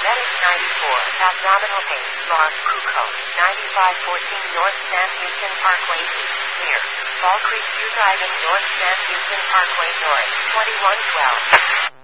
Medic 94, abdominal pain, log, Cuco, 9514 North San Houston Parkway East, near Fall Creek View Driving North San Houston Parkway North, 2112.